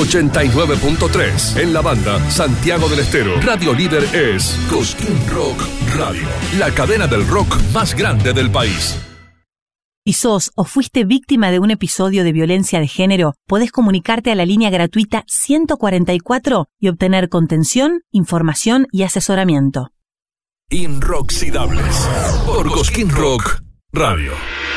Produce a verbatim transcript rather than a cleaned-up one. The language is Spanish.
ochenta y nueve punto tres. En la banda Santiago del Estero. Radio líder es Cosquín Rock Radio, la cadena del rock más grande del país. ¿Y sos o fuiste víctima de un episodio de violencia de género? Podés comunicarte a la línea gratuita ciento cuarenta y cuatro y obtener contención, información y asesoramiento. Inroxidables por Cosquín Rock Radio.